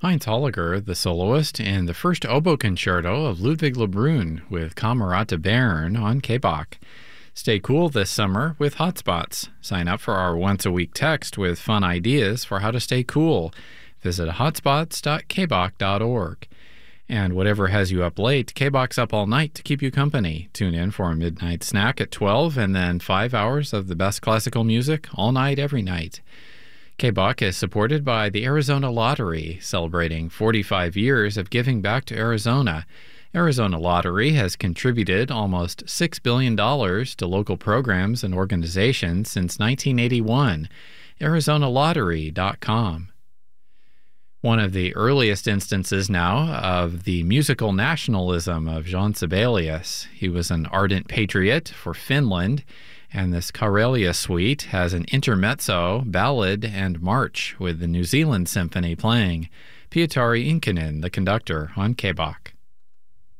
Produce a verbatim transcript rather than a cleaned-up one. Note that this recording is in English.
Heinz Holliger, the soloist, and the first oboe concerto of Ludwig Lebrun with Camerata Bern on K B O C. Stay cool this summer with Hotspots. Sign up for our once-a-week text with fun ideas for how to stay cool. Visit hotspots dot k b o c dot org. And whatever has you up late, K B O C's up all night to keep you company. Tune in for a midnight snack at twelve and then five hours of the best classical music all night, every night. K B O C is supported by the Arizona Lottery, celebrating forty-five years of giving back to Arizona. Arizona Lottery has contributed almost six billion dollars to local programs and organizations since nineteen eighty-one. arizona lottery dot com. One of the earliest instances now of the musical nationalism of Jean Sibelius. He was an ardent patriot for Finland, and this Karelia suite has an intermezzo, ballad, and march with the New Zealand Symphony playing. Pietari Inkinen, the conductor, on K B O C.